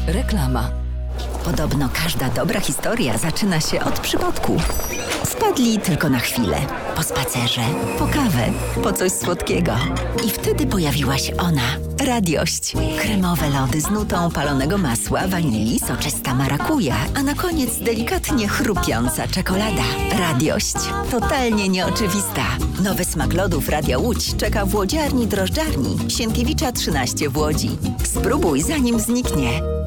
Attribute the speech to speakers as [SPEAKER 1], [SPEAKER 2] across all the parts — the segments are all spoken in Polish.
[SPEAKER 1] Reklama. Podobno każda dobra historia zaczyna się od przypadku. Wpadli tylko na chwilę. Po spacerze, po kawę, po coś słodkiego. I wtedy pojawiła się ona. Radość. Kremowe lody z nutą palonego masła, wanilii, soczysta marakuja, a na koniec delikatnie chrupiąca czekolada. Radość. Totalnie nieoczywista. Nowy smak lodów Radia Łódź czeka w łodziarni drożdżarni Sienkiewicza 13 w Łodzi. Spróbuj zanim zniknie.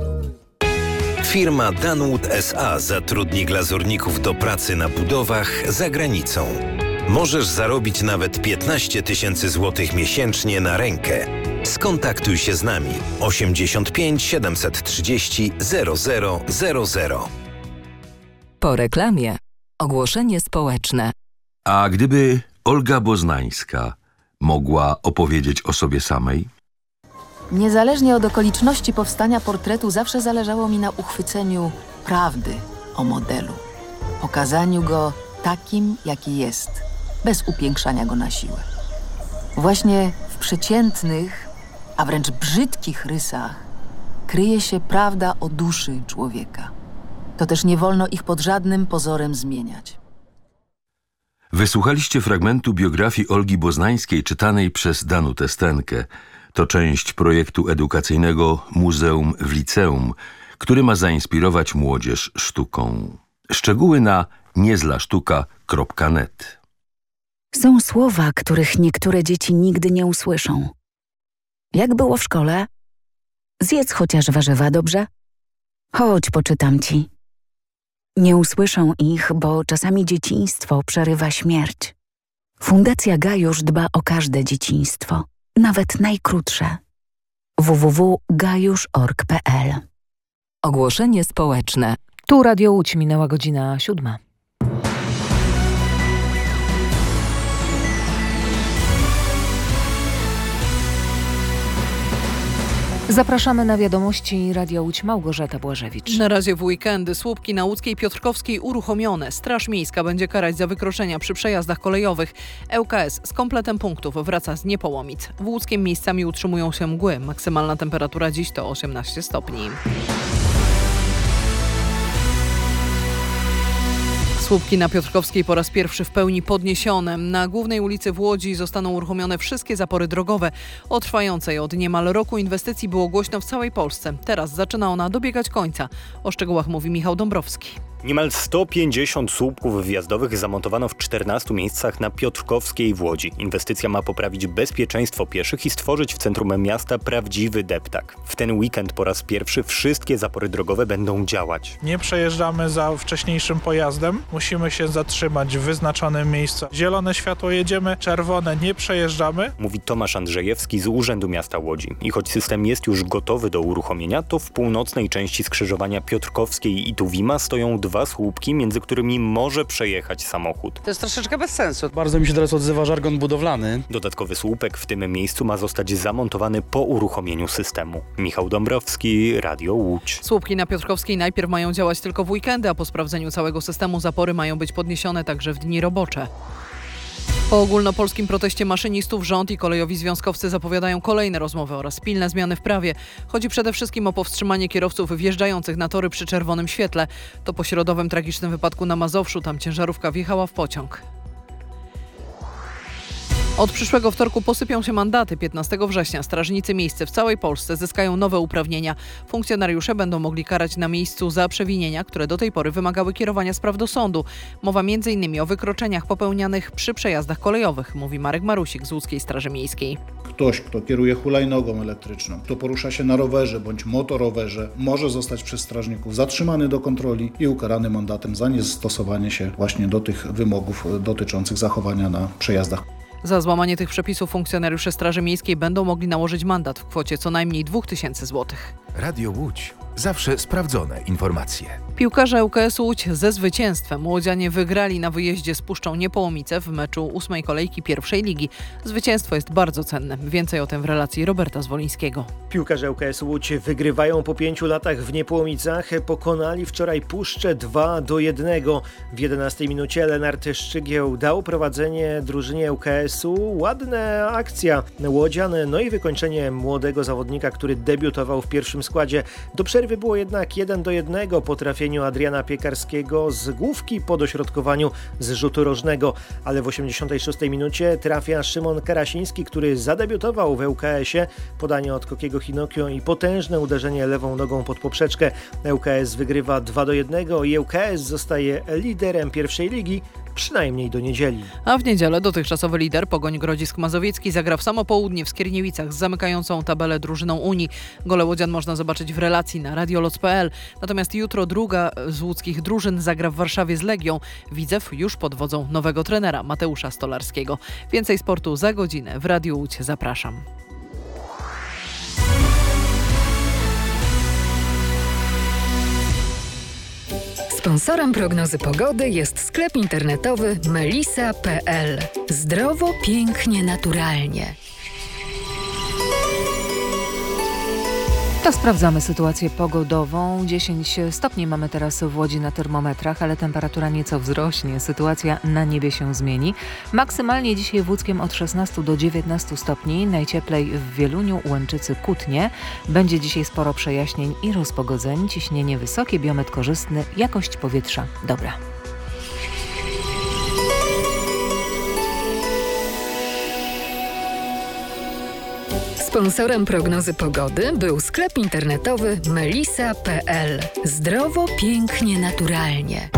[SPEAKER 2] Firma Danwood S.A. zatrudni glazurników do pracy na budowach za granicą. Możesz zarobić nawet 15 000 złotych miesięcznie na rękę. Skontaktuj się z nami 85 730 0000.
[SPEAKER 1] Po reklamie ogłoszenie społeczne.
[SPEAKER 3] A gdyby Olga Boznańska mogła opowiedzieć o sobie samej?
[SPEAKER 4] Niezależnie od okoliczności powstania portretu zawsze zależało mi na uchwyceniu prawdy o modelu. Pokazaniu go takim, jaki jest, bez upiększania go na siłę. Właśnie w przeciętnych, a wręcz brzydkich rysach kryje się prawda o duszy człowieka. To też nie wolno ich pod żadnym pozorem zmieniać.
[SPEAKER 3] Wysłuchaliście fragmentu biografii Olgi Boznańskiej czytanej przez Danutę Stenkę. To część projektu edukacyjnego Muzeum w Liceum, który ma zainspirować młodzież sztuką. Szczegóły na niezlasztuka.net.
[SPEAKER 5] Są słowa, których niektóre dzieci nigdy nie usłyszą. Jak było w szkole? Zjedz chociaż warzywa, dobrze? Chodź, poczytam ci. Nie usłyszą ich, bo czasami dzieciństwo przerywa śmierć. Fundacja Gajusz dba o każde dzieciństwo, nawet najkrótsze. www.gajusz.org.pl.
[SPEAKER 1] Ogłoszenie społeczne.
[SPEAKER 6] Tu Radio Łódź, minęła godzina 7. Zapraszamy na wiadomości Radia Łódź. Małgorzata Błażewicz.
[SPEAKER 7] Na razie w weekendy słupki na Łódzkiej i Piotrkowskiej uruchomione. Straż Miejska będzie karać za wykroczenia przy przejazdach kolejowych. ŁKS z kompletem punktów wraca z Niepołomic. W Łódzkiem miejscami utrzymują się mgły. Maksymalna temperatura dziś to 18 stopni. Słupki na Piotrkowskiej po raz pierwszy w pełni podniesione. Na głównej ulicy w Łodzi zostaną uruchomione wszystkie zapory drogowe. O trwającej od niemal roku inwestycji było głośno w całej Polsce. Teraz zaczyna ona dobiegać końca. O szczegółach mówi Michał Dąbrowski.
[SPEAKER 8] Niemal 150 słupków wjazdowych zamontowano w 14 miejscach na Piotrkowskiej w Łodzi. Inwestycja ma poprawić bezpieczeństwo pieszych i stworzyć w centrum miasta prawdziwy deptak. W ten weekend po raz pierwszy wszystkie zapory drogowe będą działać.
[SPEAKER 9] Nie przejeżdżamy za wcześniejszym pojazdem. Musimy się zatrzymać w wyznaczonym miejscu. Zielone światło jedziemy, czerwone nie przejeżdżamy.
[SPEAKER 8] Mówi Tomasz Andrzejewski z Urzędu Miasta Łodzi. I choć system jest już gotowy do uruchomienia, to w północnej części skrzyżowania Piotrkowskiej i Tuwima stoją dwa słupki, między którymi może przejechać samochód.
[SPEAKER 10] To jest troszeczkę bez sensu.
[SPEAKER 11] Bardzo mi się teraz odzywa żargon budowlany.
[SPEAKER 8] Dodatkowy słupek w tym miejscu ma zostać zamontowany po uruchomieniu systemu. Michał Dąbrowski, Radio Łódź.
[SPEAKER 7] Słupki na Piotrkowskiej najpierw mają działać tylko w weekendy, a po sprawdzeniu całego systemu zapory mają być podniesione także w dni robocze. Po ogólnopolskim proteście maszynistów rząd i kolejowi związkowcy zapowiadają kolejne rozmowy oraz pilne zmiany w prawie. Chodzi przede wszystkim o powstrzymanie kierowców wjeżdżających na tory przy czerwonym świetle. To po środowym tragicznym wypadku na Mazowszu, tam ciężarówka wjechała w pociąg. Od przyszłego wtorku posypią się mandaty. 15 września strażnicy miejscy w całej Polsce zyskają nowe uprawnienia. Funkcjonariusze będą mogli karać na miejscu za przewinienia, które do tej pory wymagały kierowania spraw do sądu. Mowa m.in. o wykroczeniach popełnianych przy przejazdach kolejowych, mówi Marek Marusik z Łódzkiej Straży Miejskiej.
[SPEAKER 12] Ktoś, kto kieruje hulajnogą elektryczną, kto porusza się na rowerze bądź motorowerze, może zostać przez strażników zatrzymany do kontroli i ukarany mandatem za niestosowanie się właśnie do tych wymogów dotyczących zachowania na przejazdach.
[SPEAKER 7] Za złamanie tych przepisów funkcjonariusze Straży Miejskiej będą mogli nałożyć mandat w kwocie co najmniej 2000 zł.
[SPEAKER 13] Radio Łódź. Zawsze sprawdzone informacje.
[SPEAKER 7] Piłkarze ŁKS Łódź ze zwycięstwem. Łodzianie wygrali na wyjeździe z Puszczą Niepołomice w meczu 8. kolejki pierwszej ligi. Zwycięstwo jest bardzo cenne. Więcej o tym w relacji Roberta Zwolińskiego.
[SPEAKER 14] Piłkarze ŁKS Łódź wygrywają po 5 latach w Niepołomicach. Pokonali wczoraj Puszczę 2-1. W 11 minucie Lenart Szczygieł dał prowadzenie drużynie ŁKS-u. Ładna akcja Łodzian, no i wykończenie młodego zawodnika, który debiutował w pierwszym składzie. Do przerwy przerwy było jednak 1-1 po trafieniu Adriana Piekarskiego z główki po dośrodkowaniu z rzutu rożnego, ale w 86 minucie trafia Szymon Karasiński, który zadebiutował w ŁKS-ie. Podanie od Kokiego Hinokio i potężne uderzenie lewą nogą pod poprzeczkę. ŁKS wygrywa 2-1 i ŁKS zostaje liderem pierwszej ligi, przynajmniej do niedzieli.
[SPEAKER 7] A w niedzielę dotychczasowy lider Pogoń Grodzisk Mazowiecki zagra w samo południe w Skierniewicach z zamykającą tabelę drużyną Unii. Gole łodzian można zobaczyć w relacji na radioloc.pl. Natomiast jutro druga z łódzkich drużyn zagra w Warszawie z Legią. Widzew już pod wodzą nowego trenera Mateusza Stolarskiego. Więcej sportu za godzinę w Radiu Łódź. Zapraszam.
[SPEAKER 10] Sponsorem prognozy pogody jest sklep internetowy melisa.pl. Zdrowo, pięknie, naturalnie.
[SPEAKER 6] To sprawdzamy sytuację pogodową. 10 stopni mamy teraz w Łodzi na termometrach, ale temperatura nieco wzrośnie. Sytuacja na niebie się zmieni. Maksymalnie dzisiaj w Łódzkiem od 16 do 19 stopni. Najcieplej w Wieluniu, Łęczycy, Kutnie. Będzie dzisiaj sporo przejaśnień i rozpogodzeń. Ciśnienie wysokie, biometr korzystny, jakość powietrza dobra.
[SPEAKER 10] Sponsorem prognozy pogody był sklep internetowy melisa.pl. Zdrowo, pięknie, naturalnie.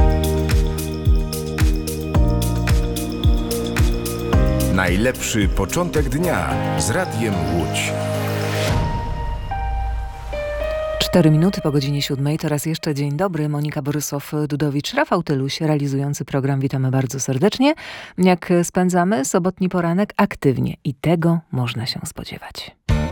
[SPEAKER 13] Najlepszy początek dnia z Radiem Łódź.
[SPEAKER 6] 4 minuty po godzinie 7. Teraz jeszcze dzień dobry. Monika Borysław-Dudowicz, Rafał Tyluś, realizujący program. Witamy bardzo serdecznie. Jak spędzamy sobotni poranek? Aktywnie i tego można się spodziewać.